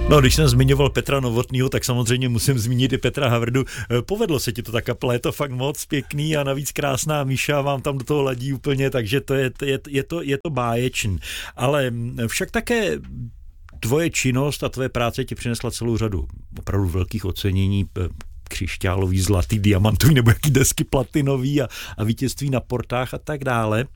No, když jsem zmiňoval Petra Novotnýho, tak samozřejmě musím zmínit i Petra Havrdu. Povedlo se ti to, ta kaple, je to fakt moc pěkný a navíc krásná Míša vám tam do toho ladí úplně, takže to je to báječný. Ale však také tvoje činnost a tvoje práce ti přinesla celou řadu opravdu velkých ocenění, křišťálový, zlatý, diamantový nebo jaký desky platinový a vítězství na portách a tak dále.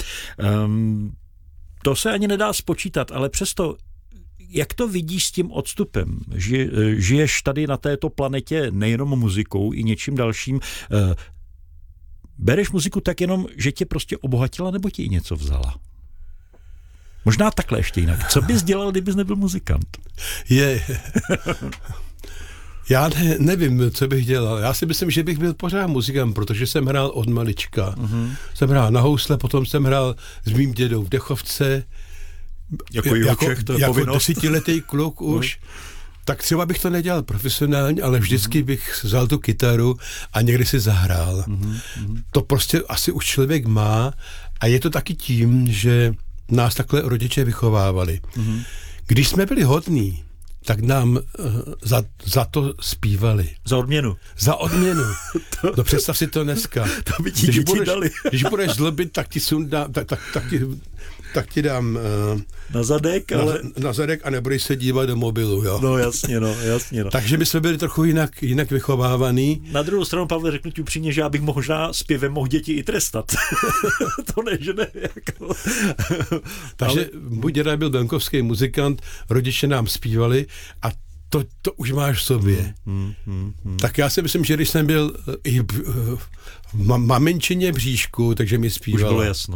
To se ani nedá spočítat, ale přesto jak to vidíš s tím odstupem? Žiješ tady na této planetě nejenom muzikou i něčím dalším. Bereš muziku tak jenom, že tě prostě obohatila nebo ti i něco vzala? Možná takhle ještě jinak. Co bys dělal, kdybys nebyl muzikant? Já nevím, co bych dělal. Já si myslím, že bych byl pořád muzikant, protože jsem hrál od malička. Uh-huh. Jsem hrál na housle, potom jsem hrál s mým dědou v dechovce. Jako 10letý kluk už. Tak třeba bych to nedělal profesionálně, ale vždycky bych vzal tu kytaru a někdy si zahrál. To prostě asi už člověk má a je to taky tím, že nás takhle rodiče vychovávali. Když jsme byli hodní, tak nám za to zpívali. Za odměnu. Za odměnu. No představ si to dneska. To by ti děti dali. Když budeš zlobit, tak ti sundám, tak ti dám na zadek, na zadek a nebudeš se dívat do mobilu, jo. No jasně. Takže my jsme byli trochu jinak vychovávaný. Na druhou stranu, Pavle, řeknu ti upřímně, že já bych možná zpěvem mohl děti i trestat. To ne, že ne. Jako. Takže můj děda byl venkovský muzikant, rodiče nám zpívali a to už máš v sobě. Tak já si myslím, že když jsem byl i maminčině v bříšku, takže mi zpívala. Už bylo jasno.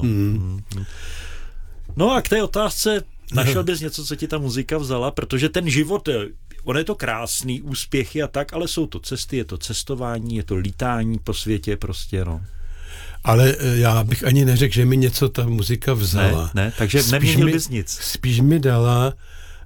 No a k té otázce, našel bys něco, co ti ta muzika vzala, protože ten život, on je to krásný, úspěchy a tak, ale jsou to cesty, je to cestování, je to lítání po světě prostě, no. Ale já bych ani neřekl, že mi něco ta muzika vzala. Ne, takže neměnil bys nic. Spíš mi dala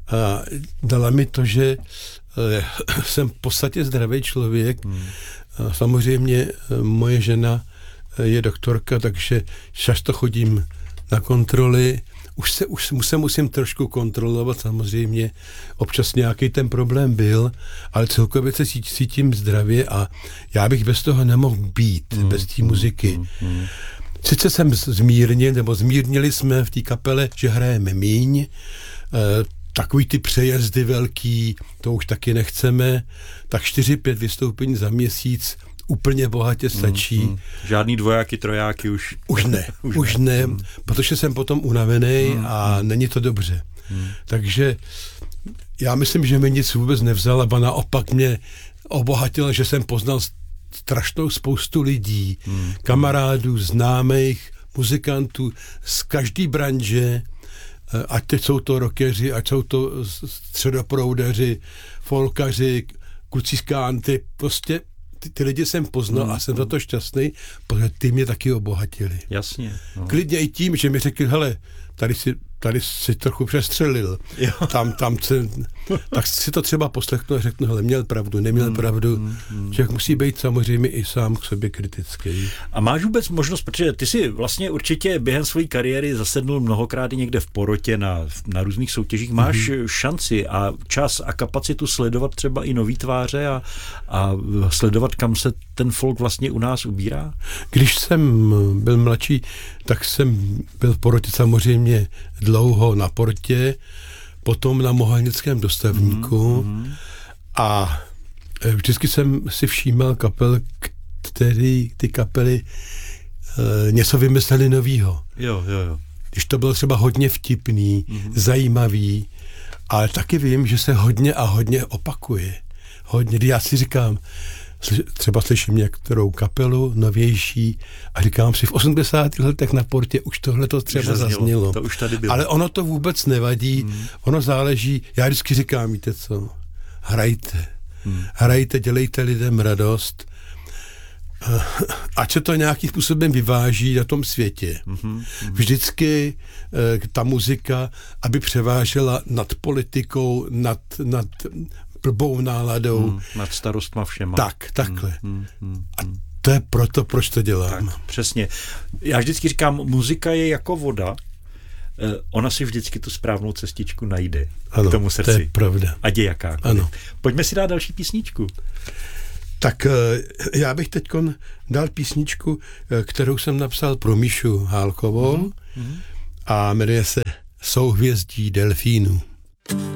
mi to, že jsem v podstatě zdravý člověk. Samozřejmě moje žena je doktorka, takže často chodím na kontroly. Už se musím trošku kontrolovat, samozřejmě. Občas nějaký ten problém byl, ale celkově se cítím zdravě a já bych bez toho nemohl být, bez té muziky. Sice jsem zmírnili jsme v té kapele, že hrajeme míň, takový ty přejezdy velký, to už taky nechceme, tak 4-5 vystoupení za měsíc úplně bohatě stačí. Žádný dvojáky, trojáky už. Už ne, protože jsem potom unavený a není to dobře. Takže já myslím, že mi nic vůbec nevzala, a naopak mě obohatila, že jsem poznal strašnou spoustu lidí, kamarádů, známých, muzikantů z každé branže, ať teď jsou to rockeři, ať jsou to středoproudaři, folkaři, kluci z country, prostě ty lidi jsem poznal a jsem za to šťastný, protože ty mě taky obohatili. Jasně. No. Klidně i tím, že mi řekli, hele, tady si trochu přestřelil. Tak si to třeba poslechnu a řeknu, hele, měl pravdu, neměl pravdu. Člověk musí být samozřejmě i sám k sobě kritický. A máš vůbec možnost, protože ty si vlastně určitě během své kariéry zasednul mnohokrát i někde v porotě na různých soutěžích. Máš šanci a čas a kapacitu sledovat třeba i nový tváře a sledovat, kam se ten folk vlastně u nás ubírá? Když jsem byl mladší, tak jsem byl v porotě samozřejmě dlouho na portě, potom na Mohelnickém dostavníku a vždycky jsem si všímal kapel, ty kapely něco vymysleli novýho. Jo. Když to bylo třeba hodně vtipný, zajímavý, ale taky vím, že se hodně a hodně opakuje. Hodně, já si říkám, třeba slyším některou kapelu novější a říkám si, v 80. letech na portě už tohle to třeba zaznělo. To už tady bylo. Ale ono to vůbec nevadí, ono záleží, já vždycky říkám, víte co, hrajte, dělejte lidem radost, ať se to nějakým způsobem vyváží na tom světě. Vždycky ta muzika, aby převážela nad politikou, nad blbou náladou. Nad starostma všema. Takhle. A to je proto, proč to dělám. Tak, přesně. Já vždycky říkám, muzika je jako voda ona si vždycky tu správnou cestičku najde ano, k tomu srdci. To je pravda. Ať je jakákoliv. Ano. Pojďme si dát další písničku. Tak já bych teď dal písničku, kterou jsem napsal pro Míšu Hálkovou a jmenuje se Souhvězdí delfínů.